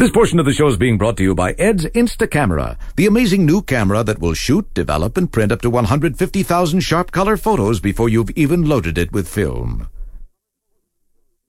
This portion of the show is being brought to you by Ed's Instacamera, the amazing new camera that will shoot, develop, and print up to 150,000 sharp color photos before you've even loaded it with film.